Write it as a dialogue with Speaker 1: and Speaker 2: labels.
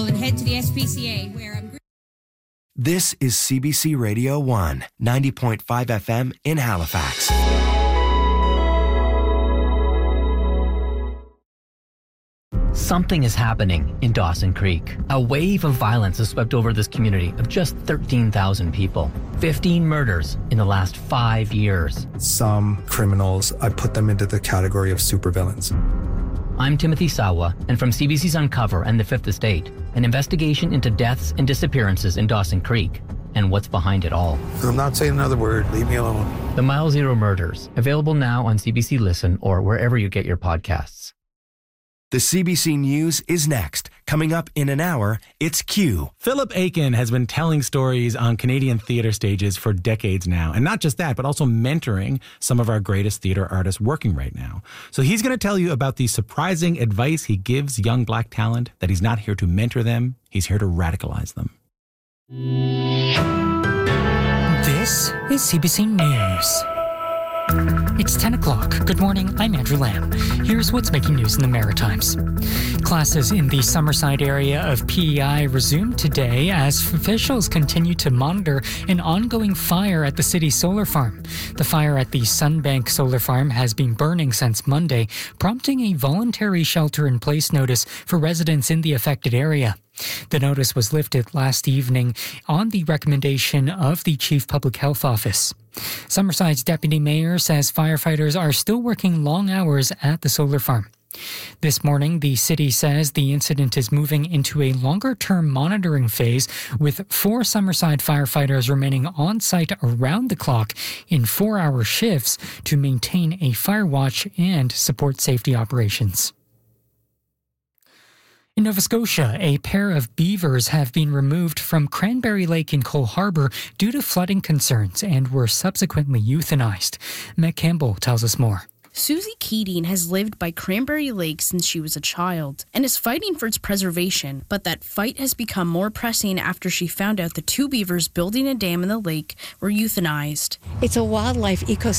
Speaker 1: And head to the SPCA where I'm...
Speaker 2: This is CBC Radio 1, 90.5 FM in Halifax.
Speaker 3: Something is happening in Dawson Creek. A wave of violence has swept over this community of just 13,000 people. 15 murders in the last 5 years.
Speaker 4: Some criminals, I put them into the category of supervillains.
Speaker 3: I'm Timothy Sawa, and from CBC's Uncover and The Fifth Estate, an investigation into deaths and disappearances in Dawson Creek and what's behind it all.
Speaker 5: I'm not saying another word. Leave me alone.
Speaker 3: The Mile Zero Murders, available now on CBC Listen or wherever you get your podcasts.
Speaker 2: The CBC News is next. Coming up in an hour, it's Q.
Speaker 6: Philip Aiken has been telling stories on Canadian theatre stages for decades now. And not just that, but also mentoring some of our greatest theatre artists working right now. So he's going to tell you about the surprising advice he gives young Black talent, that he's not here to mentor them, he's here to radicalize them.
Speaker 7: This is CBC News. It's 10 o'clock. Good morning, I'm Andrew Lamb. Here's what's making news in the Maritimes. Classes in the Summerside area of PEI resumed today as officials continue to monitor an ongoing fire at the city's solar farm. The fire at the Sunbank Solar Farm has been burning since Monday, prompting a voluntary shelter-in-place notice for residents in the affected area. The notice was lifted last evening on the recommendation of the Chief Public Health Office. Summerside's deputy mayor says firefighters are still working long hours at the solar farm. This morning, the city says the incident is moving into a longer-term monitoring phase, with 4 Summerside firefighters remaining on site around the clock in 4-hour shifts to maintain a fire watch and support safety operations. In Nova Scotia, a pair of beavers have been removed from Cranberry Lake in Cole Harbour due to flooding concerns and were subsequently euthanized. Meg Campbell tells us more.
Speaker 8: Susie Keating has lived by Cranberry Lake since she was a child and is fighting for its preservation, but that fight has become more pressing after she found out the 2 beavers building a dam in the lake were euthanized.
Speaker 9: It's a wildlife ecosystem